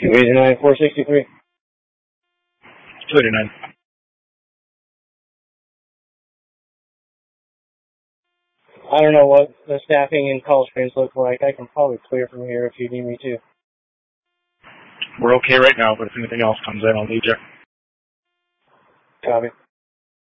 289, 463. 289. I don't know what the staffing and call screens look like. I can probably clear from here if you need me to. We're okay right now, but if anything else comes in, I'll need you. Copy.